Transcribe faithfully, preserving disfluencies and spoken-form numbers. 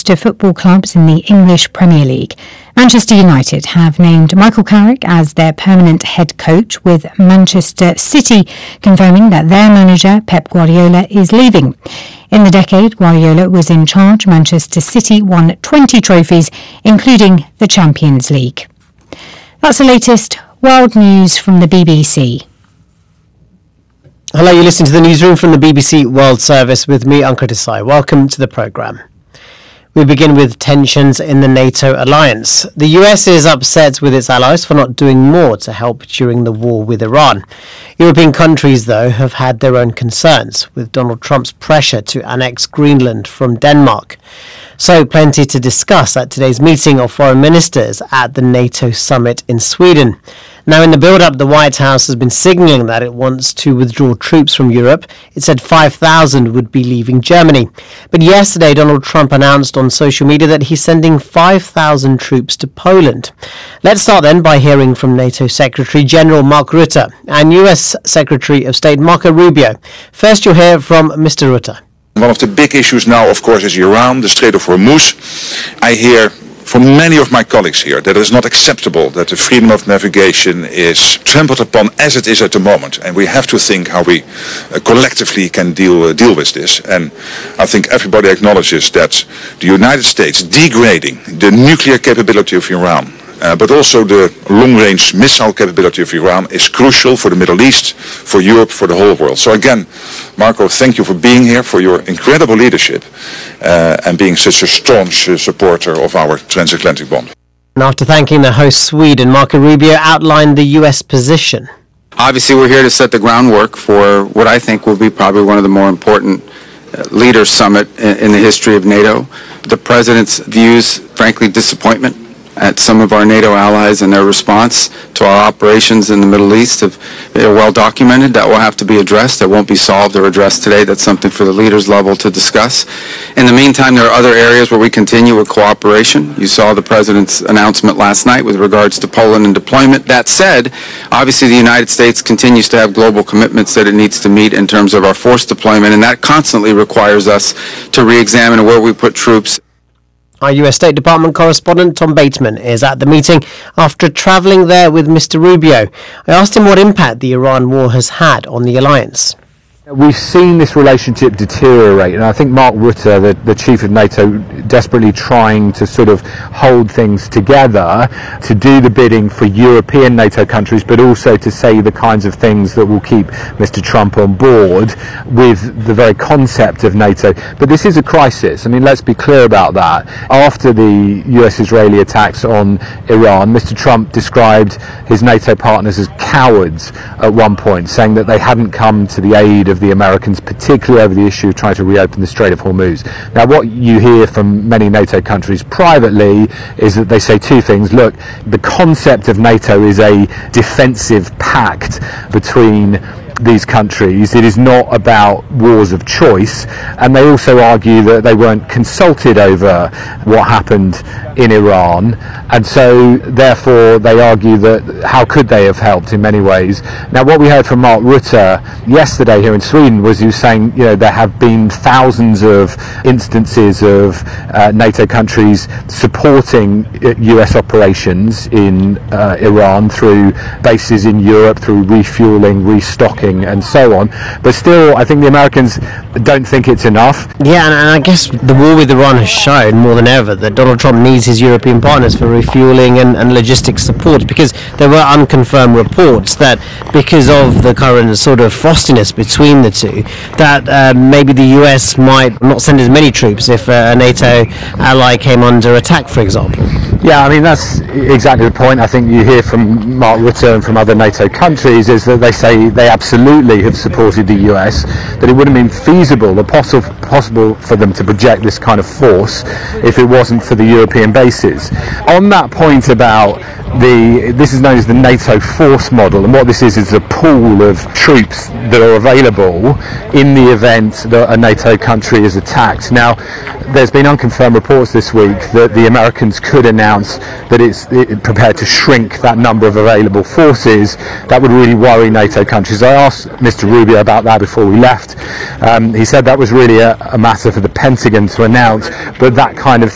to football clubs in the English Premier League. Manchester United have named Michael Carrick as their permanent head coach, with Manchester City confirming that their manager, Pep Guardiola, is leaving. In the decade Guardiola was in charge, Manchester City won twenty trophies, including the Champions League. That's the latest world news from the B B C. Hello, you're listening to the newsroom from the B B C World Service with me, Ankur Desai. Welcome to the programme. We begin with tensions in the NATO alliance. The U S is upset with its allies for not doing more to help during the war with Iran. European countries, though, have had their own concerns, with Donald Trump's pressure to annex Greenland from Denmark. So, plenty to discuss at today's meeting of foreign ministers at the NATO summit in Sweden. Now, in the build-up, the White House has been signalling that it wants to withdraw troops from Europe. It said five thousand would be leaving Germany. But yesterday, Donald Trump announced on social media that he's sending five thousand troops to Poland. Let's start then by hearing from NATO Secretary General Mark Rutte and U S Secretary of State Marco Rubio. First, you'll hear from Mister Rutte. One of the big issues now, of course, is Iran, the Strait of Hormuz. I hear from many of my colleagues here that it is not acceptable that the freedom of navigation is trampled upon as it is at the moment, and we have to think how we uh, collectively can deal uh, deal with this. And I think everybody acknowledges that the United States degrading the nuclear capability of Iran, Uh, but also the long-range missile capability of Iran is crucial for the Middle East, for Europe, for the whole world. So again, Marco, thank you for being here, for your incredible leadership, uh, and being such a staunch uh, supporter of our transatlantic bond. And after thanking the host Sweden, Marco Rubio outlined the U S position. Obviously, we're here to set the groundwork for what I think will be probably one of the more important uh, leaders summit in, in the history of NATO. The President's views, frankly, disappointment at some of our NATO allies and their response to our operations in the Middle East have, are well documented. That will have to be addressed. That won't be solved or addressed today. That's something for the leaders level to discuss. In the meantime, there are other areas where we continue with cooperation. You saw the President's announcement last night with regards to Poland and deployment. That said, obviously the United States continues to have global commitments that it needs to meet in terms of our force deployment, and that constantly requires us to re-examine where we put troops. Our U S State Department correspondent Tom Bateman is at the meeting after travelling there with Mister Rubio. I asked him what impact the Iran war has had on the alliance. We've seen this relationship deteriorate, and I think Mark Rutte, the, the chief of NATO, desperately trying to sort of hold things together to do the bidding for European NATO countries, but also to say the kinds of things that will keep Mister Trump on board with the very concept of NATO. But this is a crisis. I mean, let's be clear about that. After the U S-Israeli attacks on Iran, Mister Trump described his NATO partners as cowards at one point, saying that they hadn't come to the aid of the Americans, particularly over the issue of trying to reopen the Strait of Hormuz. Now, what you hear from many NATO countries privately is that they say two things. Look, the concept of NATO is a defensive pact between these countries. It is not about wars of choice, and they also argue that they weren't consulted over what happened in Iran, and so therefore they argue that how could they have helped in many ways. Now, what we heard from Mark Rutte yesterday here in Sweden was he was saying, you know, there have been thousands of instances of uh, NATO countries supporting U S operations in uh, Iran through bases in Europe, through refueling, restocking, and so on. But still, I think the Americans don't think it's enough. Yeah, and, and I guess the war with Iran has shown more than ever that Donald Trump needs his European partners for refueling and, and logistics support, because there were unconfirmed reports that because of the current sort of frostiness between the two, that uh, maybe the U S might not send as many troops if uh, a NATO ally came under attack, for example. Yeah, I mean, that's exactly the point. I think you hear from Mark Rutte and from other NATO countries is that they say they absolutely have supported the U S, that it wouldn't have been feasible or possible possible for them to project this kind of force if it wasn't for the European bases. On that point about the, this is known as the NATO force model, and what this is is a pool of troops that are available in the event that a NATO country is attacked. Now, there's been unconfirmed reports this week that the Americans could announce that it's it, prepared to shrink that number of available forces. That would really worry NATO countries. I asked Mister Rubio about that before we left. Um, he said that was really a, a matter for the Pentagon to announce, but that kind of